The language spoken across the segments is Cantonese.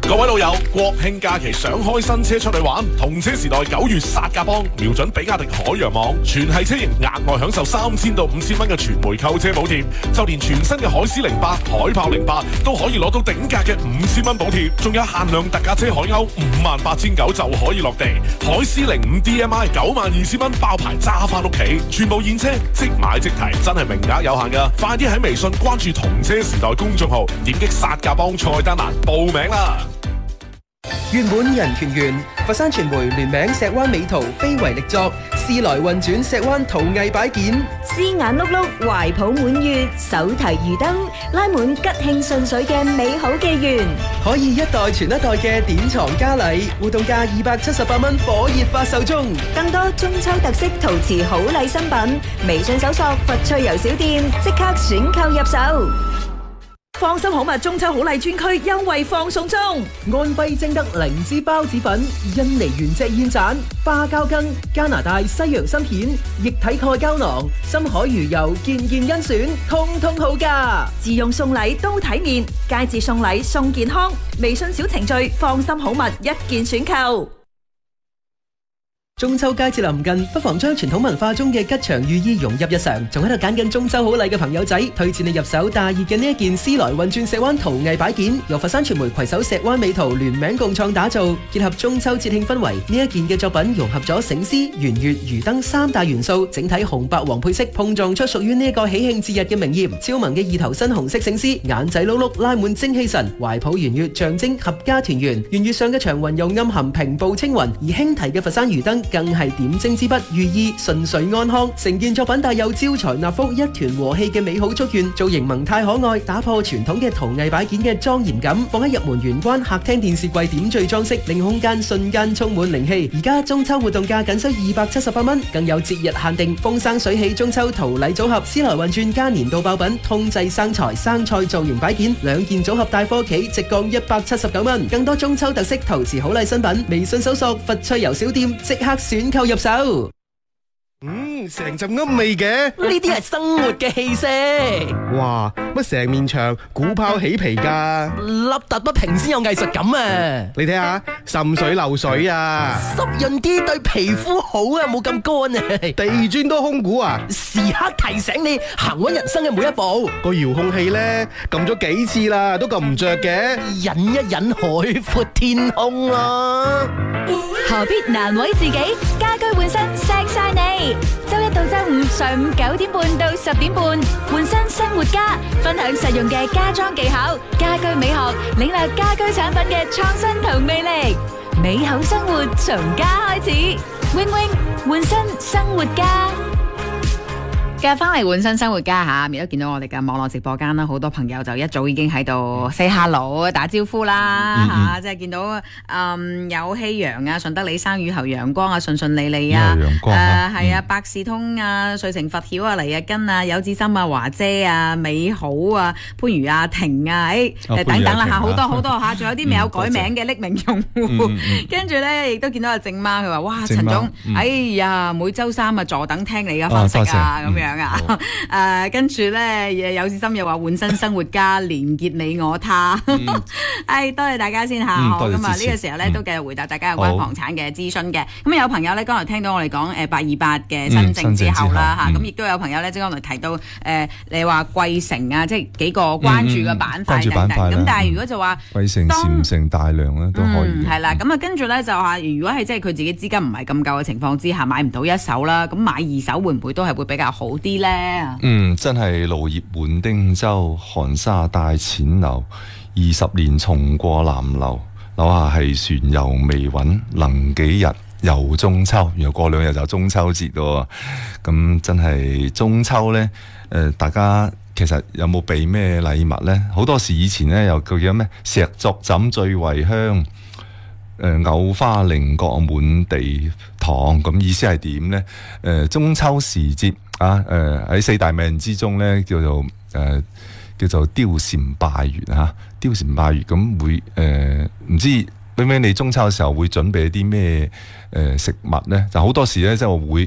各位老友，國慶假期想開新車出去玩，同車時代9月殺價幫，瞄準比亞迪海洋網，全系車型額外享受3000到5000蚊嘅全枚購車補貼，就連全新嘅海獅08、海豹08都可以攞到頂價嘅5000蚊補貼，仲有限量特價車海鷗58900就可以落地，海獅05 DMI 92000蚊包牌揸翻屋企，全部現車即買即提，真係名額有限㗎，快啲喺微信關注同車時代公眾號，點擊殺價幫菜單欄報名啦！ 月滿人團圓，佛山傳媒聯名石灣美圖非遺力作，試來運轉石灣陶藝擺件， 絲眼碌碌，懷抱滿月，手提魚燈，拉滿吉慶順水嘅美好紀元， 可以一代傳一代嘅典藏嘉禮，活動價278蚊，火熱發售中。 更多中秋特色陶瓷好禮新品，微信搜索佛趣遊小店，即刻選購入手。 放心好物中秋好禮專區優惠放送中， 安徽精德靈芝包子粉、印尼原隻燕盞、花膠羹、加拿大西洋參片、液體鈣膠囊、深海魚油，件件甄選，通通好價。 自用送禮都體面，佳節送禮送健康。微信小程序放心好物一鍵選購。 中秋佳節臨近，不妨將傳統文化中嘅吉祥寓意融入日常。仲喺度揀緊中秋好禮嘅朋友仔，推薦你入手大熱嘅呢一件絲來運轉石灣陶藝擺件，由佛山傳媒攜手石灣美圖聯名共創打造，結合中秋節慶氛圍。呢一件嘅作品融合咗醒獅、圓月、魚燈3大元素，整體紅白黃配色碰撞出屬於呢一個喜慶節日嘅明豔。超萌嘅二頭身紅色醒獅，眼仔碌碌拉滿精氣神，懷抱圓月象徵合家團圓。圓月上嘅長雲又暗含平步青雲，而輕提嘅佛山魚燈更係點睛之筆，寓意順遂安康。成件作品帶有招財納福、一團和氣嘅美好祝願，造型萌態可愛，打破傳統嘅陶藝擺件嘅莊嚴感，放喺入門玄關客廳電視櫃點綴裝飾，令空間瞬間充滿靈氣。而家中秋活動價僅需278蚊，更有節日限定風生水起中秋陶禮組合，絲來運轉加年度爆品通濟生財生菜造型擺件2件組合帶貨企，直降179蚊。更多中秋特色陶瓷好禮新品，微信搜索佛趣遊小店，即刻選購入手。 成陣噏味嘅， 呢啲係生活嘅氣息。 哇，乜成面牆鼓泡起皮噶， 凹凸不平先有藝術感啊！ 你睇下滲水漏水啊， 濕潤啲對皮膚好啊，冇咁乾啊。 地磚都空鼓啊， 時刻提醒你行穩人生嘅每一步。 個遙控器咧撳咗幾次啦，都撳唔着嘅。 忍一忍，海闊天空啦。 何必難為自己？家居換新錫晒你。周一到周五上午9點半到10點半，換新生活家，分享實用嘅家裝技巧、家居美學，領略家居產品嘅創新同魅力。美好生活從家開始，Wing Wing換新生活家。 今日翻嚟換新生活家吓，亦都見到我哋嘅網絡直播間啦，好多朋友就一早已經喺度 say hello 打招呼啦吓，即係見到有希陽啊、順德李生、雨後陽光啊、順順利利啊，係啊，百事通啊、瑞情佛曉啊、黎日根啊、有志心啊、華姐啊、美好啊、番禺啊、婷啊，等等啦吓，好多好多吓，仲有啲未有改名嘅匿名用戶，跟住咧亦都見到阿靜媽，佢話哇陳總，哎呀每週三啊坐等聽你嘅分析啊咁樣。跟住咧，有志心又話換新生活家，連結你我他。多謝大家先吓，咁啊呢個時候咧都繼續回答大家有關房產嘅諮詢嘅。咁有朋友咧剛才聽到我哋講828嘅新政之後啦吓，咁亦都有朋友咧即係剛才提到你話貴城啊，即係幾個關注嘅板塊等等。咁但係如果就話貴城、禪城、大良咧都可以。 係啦，咁啊跟住咧就話，如果係即係佢自己資金唔係咁夠嘅情況之下，買唔到一手啦，咁買二手會唔會都係會比較好啲咧？ 真係路業滿汀洲，寒沙帶淺流，20年重過南流，樓下係船又未穩，能幾日又中秋，然後過2日就中秋節喎。咁真係中秋呢，大家其實有冇備咩禮物呢？好多時以前呢，又叫咩石作枕最為香，藕花菱角滿地堂。咁意思係點呢？中秋時節啊，喺4大命之中呢，叫做貂蟬拜月嚇，貂蟬拜月咁會唔知你中秋嘅時候會準備一啲咩食物呢？就好多時呢，即係會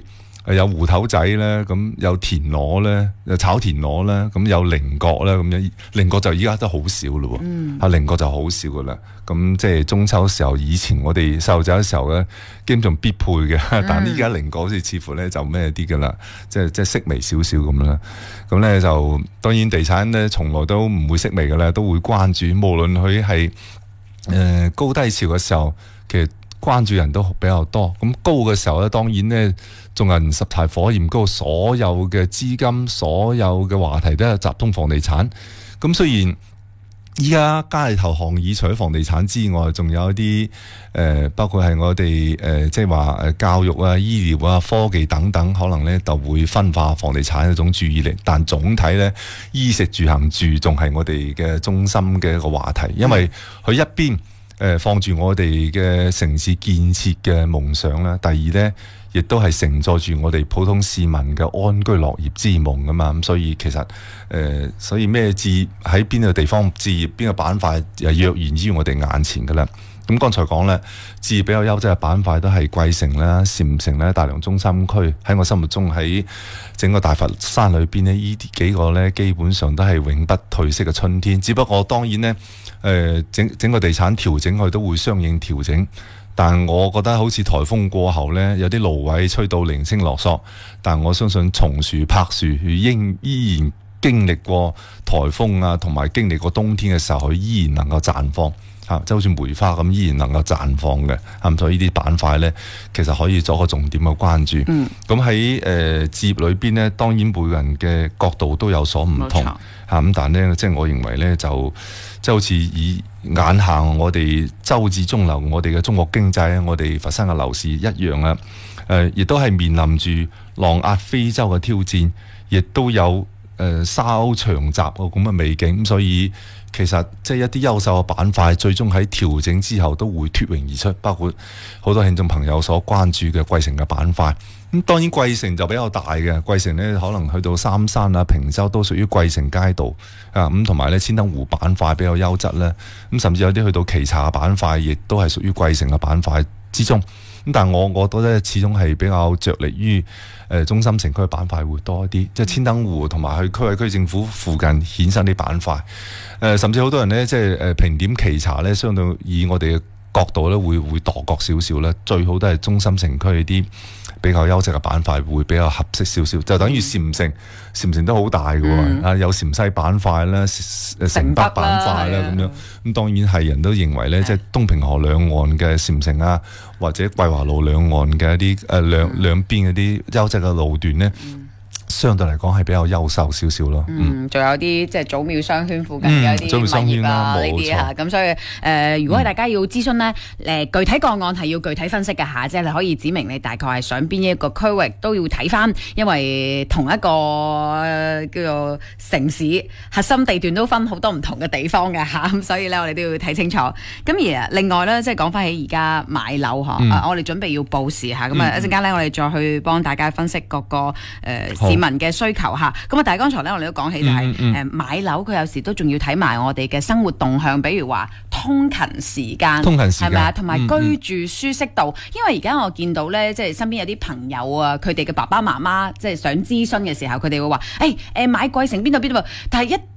有芋頭仔咧，咁有田螺咧，炒田螺咧，咁有菱角咧，咁樣菱角就依家都好少咯喎，菱角就好少噶啦。咁即係中秋時候，以前我哋細路仔嘅時候咧，基本上必配嘅，但依家菱角好似似乎咧就咩啲噶啦，即係式微少少咁啦。咁咧就當然地產咧從來都唔會式微嘅啦，都會關注，無論佢係高低潮嘅時候，其實關注人都比較多。咁高嘅時候咧，當然咧眾人拾柴火焰高，所有嘅資金、所有嘅話題都係集中房地產。咁雖然依家家裏頭行業除咗房地產之外，仲有一啲包括係我哋即係話教育啊、醫療啊、科技等等，可能咧就會分化房地產一種注意力。但總體咧，衣食住行住仲係我哋嘅中心嘅一個話題，因為佢一邊放住我哋嘅城市建設嘅夢想啦，第二咧，亦都係承載住我哋普通市民嘅安居樂業之夢噶嘛。咁所以其實所以咩喺邊個地方置業，邊個板塊若然於我哋眼前噶啦。咁剛才講咧，置業比較優質嘅板塊都係貴城啦、禪城啦、大良中心區。喺我心目中，喺整個大佛山裏邊呢，呢幾個咧基本上都係永不褪色嘅春天。只不過當然呢，整個地產調整佢都會相應調整。但我覺得好似颱風過後呢，有啲蘆葦吹到零星落索，但我相信松樹、柏樹依然經歷過颱風啊，同埋經歷過冬天嘅時候，佢依然能夠綻放嚇，即係好似梅花咁，依然能夠綻放嘅。咁所以呢啲板塊呢，其實可以作個重點嘅關注。咁喺置業裏邊呢，當然每個人嘅角度都有所唔同嚇。咁但係呢，即係我認為呢，就即係好似以眼下我哋周至中流，我哋嘅中國經濟，我哋佛山嘅樓市一樣啊。亦都係面臨住浪壓非洲嘅挑戰，亦都有稍長雜咁嘅美景。咁所以其實即係一啲優秀嘅板塊，最終喺調整之後都會脫穎而出，包括好多聽眾朋友所關注嘅貴城嘅板塊。咁當然貴城就比較大嘅，貴城呢可能去到三山啊、平洲都屬於貴城街道啊。咁同埋呢千燈湖板塊比較優質呢，咁甚至有啲去到岐茶板塊，亦都係屬於貴城嘅板塊之中。咁但係我覺得咧，始終係比較着力於中心城區嘅板塊會多一啲，即係千燈湖同埋去區委區政府附近衍生啲板塊。甚至好多人呢，即係評點岐茶呢，相對以我哋嘅角度咧，會度角少少咧，最好都係中心城區啲比較優質嘅板塊會比較合適少少，就等於禪城都好大嘅喎，有禪西板塊啦、城北板塊啦咁樣。咁當然係人都認為咧，即係東平河兩岸嘅禪城啊，或者桂華路兩岸嘅一啲兩邊嗰啲優質嘅路段咧。相對嚟講係比較優秀少少咯。 仲有啲即係祖廟商圈附近嘅一啲物業啊，呢啲嚇。咁所以如果大家要諮詢咧，具體個案係要具體分析嘅嚇，即係你可以指明你大概係想邊一個區域都要睇翻，因為同一個叫做城市核心地段都分好多唔同嘅地方嘅嚇，咁所以咧我哋都要睇清楚。咁而另外咧，即係講翻起而家買樓嚇，我哋準備要報時嚇，咁一陣間咧我哋再去幫大家分析各個市民嘅需求嚇，咁啊！但係剛才咧，我哋都講起就係買樓，佢有時都仲要睇埋我哋嘅生活動向，比如話通勤時間係咪啊？同埋居住舒適度。因為而家我見到咧，即係身邊有啲朋友啊，佢哋嘅爸爸媽媽即係想諮詢嘅時候，佢哋會話：買貴城邊度邊度，但係一